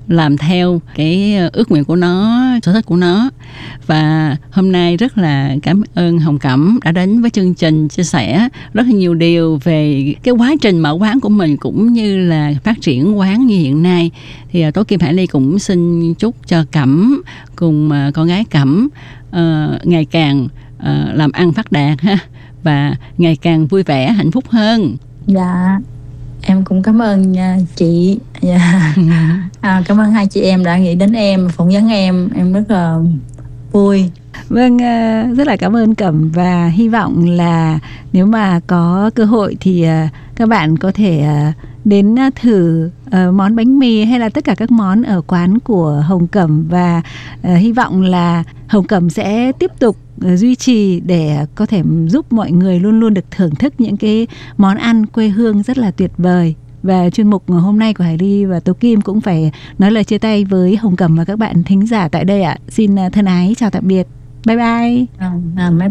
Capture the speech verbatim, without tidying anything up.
làm theo cái ước nguyện của nó, sở thích của nó. Và hôm nay rất là cảm ơn Hồng Cẩm đã đến với chương trình, chia sẻ rất là nhiều điều về cái quá trình mở quán của mình cũng như là phát triển quán như hiện nay. Thì Tố Kim Hải Ly cũng xin chúc cho Cẩm cùng con gái Cẩm uh, ngày càng uh, làm ăn phát đạt ha, và ngày càng vui vẻ hạnh phúc hơn. Dạ, em cũng cảm ơn nha, chị. Dạ. À, cảm ơn hai chị em đã nghĩ đến em, phỏng vấn em. Em rất là vui. Vâng, rất là cảm ơn Cẩm, và hy vọng là nếu mà có cơ hội thì các bạn có thể đến thử món bánh mì hay là tất cả các món ở quán của Hồng Cẩm, và hy vọng là Hồng Cẩm sẽ tiếp tục duy trì để có thể giúp mọi người luôn luôn được thưởng thức những cái món ăn quê hương rất là tuyệt vời. Và chuyên mục hôm nay của Hải Ly và Tố Kim cũng phải nói lời chia tay với Hồng Cẩm và các bạn thính giả tại đây ạ. Xin thân ái chào tạm biệt. Bye bye. À, à, bye bye.